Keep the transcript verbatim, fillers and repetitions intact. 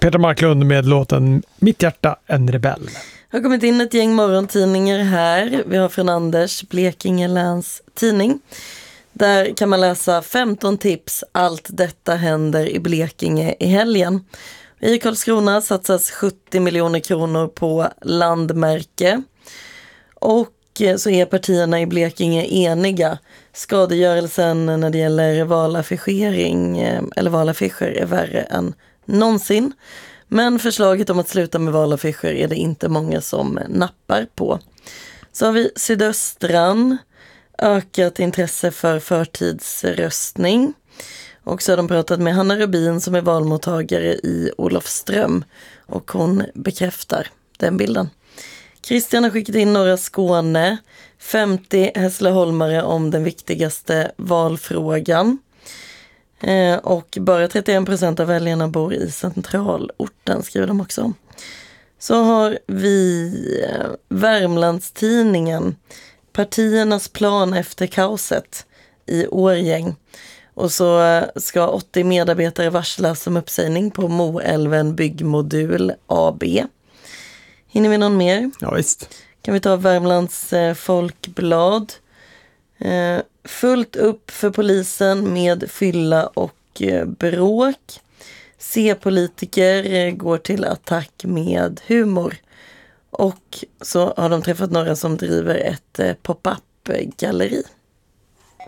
Peter Marklund med låten Mitt hjärta, en rebell. Det har kommit in ett gäng morgontidningar här. Vi har från Anders, Blekinge läns tidning. Där kan man läsa femton tips. Allt detta händer i Blekinge i helgen. I Karlskrona satsas sjuttio miljoner kronor på landmärke. Och så är partierna i Blekinge eniga. Skadegörelsen när det gäller valaffischering eller valaffischer är värre än någonsin. Men förslaget om att sluta med valaffischer är det inte många som nappar på. Så har vi Sydöstran, ökat intresse för förtidsröstning. Och så har de pratat med Hanna Rubin som är valmottagare i Olofström. Och hon bekräftar den bilden. Christian har skickat in Norra Skåne, femtio Hässleholmare om den viktigaste valfrågan. Eh, och bara trettioen procent av väljarna bor i centralorten, skriver de också. Så har vi eh, Värmlandstidningen, partiernas plan efter kaoset i Årgäng. Och så ska åttio medarbetare varslas om uppsägning på Moälven Byggmodul A B. Hinner vi någon mer? Ja, visst. Kan vi ta Värmlands eh, Folkblad. Eh, fullt upp för polisen med fylla och eh, bråk. C-politiker eh, går till attack med humor. Och så har de träffat några som driver ett eh, pop-up-galleri.